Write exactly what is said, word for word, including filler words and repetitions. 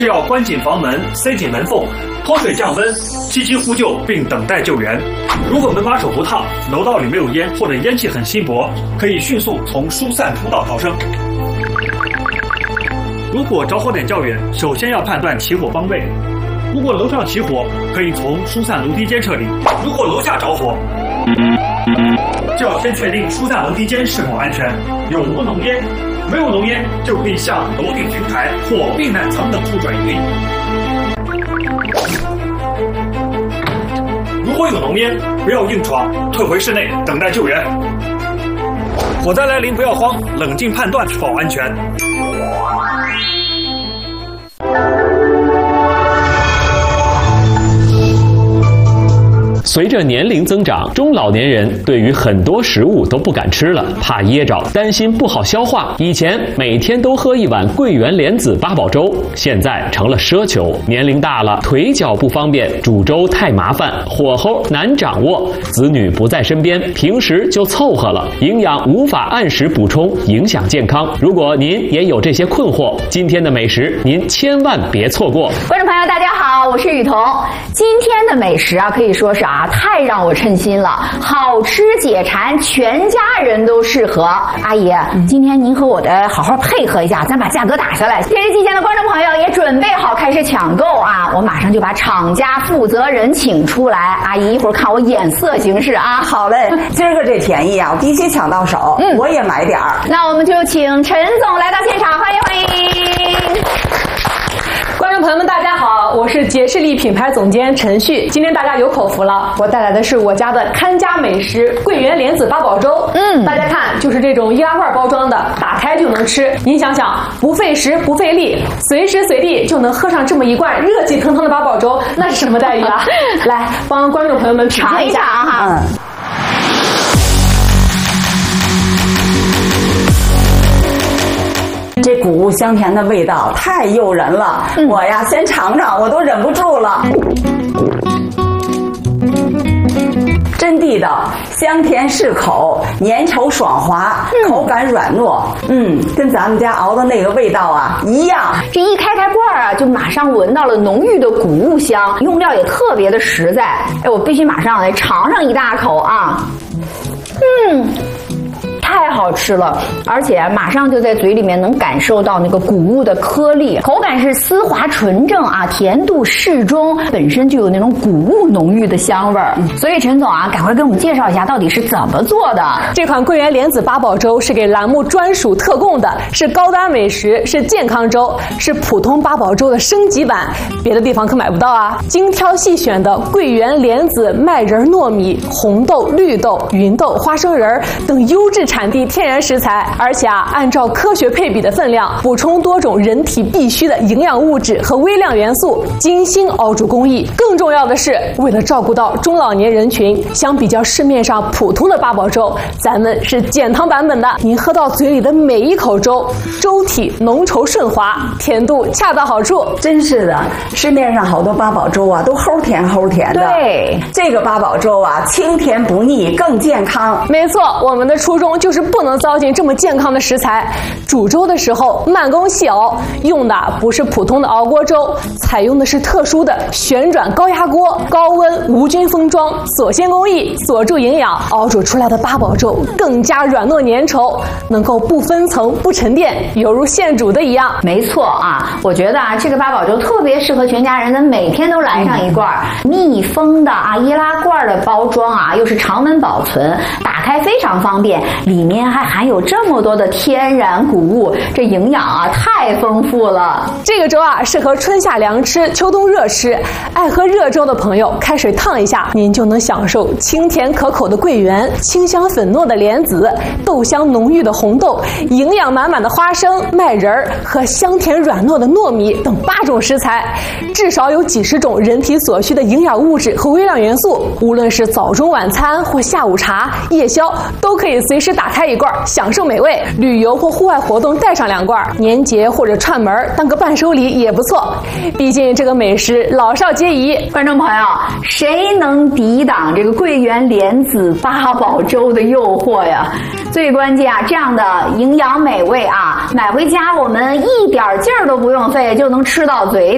是要关紧房门，塞紧门缝，脱水降温，积极呼救并等待救援。如果门把手不烫，楼道里没有烟或者烟气很稀薄，可以迅速从疏散通道逃生。如果着火点较远，首先要判断起火方位。如果楼上起火，可以从疏散楼梯间撤离；如果楼下着火，就要先确定疏散楼梯间是否安全，有无浓烟。没有浓烟，就可以向楼顶平台或避难层等处转移。如果有浓烟，不要硬闯，退回室内等待救援。火灾来临不要慌，冷静判断保安全。 随着年龄增长，中老年人对于很多食物都不敢吃了，怕噎着，担心不好消化。以前每天都喝一碗桂圆莲子八宝粥，现在成了奢求。年龄大了，腿脚不方便，煮粥太麻烦，火候难掌握，子女不在身边，平时就凑合了，营养无法按时补充，影响健康。如果您也有这些困惑，今天的美食您千万别错过。 观众朋友大家好，我是雨桐。今天的美食啊，可以说是啊太让我称心了，好吃解馋，全家人都适合。阿姨，今天您和我的好好配合一下，咱把价格打下来。电视机前的观众朋友也准备好开始抢购啊！我马上就把厂家负责人请出来。阿姨一会儿看我眼色行事啊。 好嘞，今儿个这便宜啊，我必须抢到手。嗯，我也买点儿。 那我们就请陈总来到现场，欢迎欢迎。 观众朋友们，大家好，我是杰士力品牌总监陈旭。今天大家有口福了，我带来的是我家的看家美食桂圆莲子八宝粥。嗯，大家看，就是这种易拉罐包装的，打开就能吃。您想想，不费时不费力，随时随地就能喝上这么一罐热气腾腾的八宝粥，那是什么待遇啊？来，帮观众朋友们品尝一下啊哈。嗯。 这谷物香甜的味道太诱人了，嗯、我呀先尝尝，我都忍不住了。真地道，香甜适口，粘稠爽滑，嗯、口感软糯，嗯，跟咱们家熬的那个味道啊一样。 这一开开罐啊，就马上闻到了浓郁的谷物香，用料也特别的实在。哎，我必须马上来尝上一大口啊，嗯。太好吃了，而且马上就在嘴里面能感受到那个谷物的颗粒，口感是丝滑纯正啊，甜度适中，本身就有那种谷物浓郁的香味儿。所以陈总啊，赶快跟我们介绍一下到底是怎么做的。 这款桂圆莲子八宝粥是给栏目专属特供的，是高端美食，是健康粥，是普通八宝粥的升级版，别的地方可买不到啊。精挑细选的桂圆莲子、麦仁、糯米、红豆、绿豆、芸豆、花生仁等优质产产地天然食材，而且啊，按照科学配比的分量，补充多种人体必需的营养物质和微量元素，精心熬煮工艺。更重要的是，为了照顾到中老年人群，相比较市面上普通的八宝粥，咱们是减糖版本的。您喝到嘴里的每一口粥，粥体浓稠顺滑，甜度恰到好处。 真是的，市面上好多八宝粥啊，都齁甜齁甜的。 对， 这个八宝粥啊，清甜不腻，更健康。 没错，我们的初衷就是不能糟践这么健康的食材。煮粥的时候慢工细熬，用的不是普通的熬锅粥，采用的是特殊的旋转高压锅，高温无菌封装，锁鲜工艺，锁住营养，熬煮出来的八宝粥更加软糯粘稠，能够不分层不沉淀，犹如现煮的一样。 没错啊，我觉得啊，这个八宝粥特别适合全家人，咱每天都来上一罐。嗯、密封的啊易拉罐的包装啊，又是常温保存，打开非常方便，里面还含有这么多的天然谷物，这营养啊太丰富了。 这个粥啊适合春夏凉吃，秋冬热吃。爱喝热粥的朋友，开水烫一下，您就能享受清甜可口的桂圆，清香粉糯的莲子，豆香浓郁的红豆，营养满满的花生、麦仁儿和香甜软糯的糯米等八种食材，至少有几十种人体所需的营养物质和微量元素。无论是早中晚餐或下午茶、夜宵，都可以随时打开一罐，享受美味。旅游或户外活动带上两罐，年节或者串门当个伴手礼也不错。毕竟这个美食老少皆宜。 观众朋友，谁能抵挡这个桂圆莲子八宝粥的诱惑呀？最关键啊，这样的营养美味啊，买回家我们一点劲儿都不用费，就能吃到嘴里。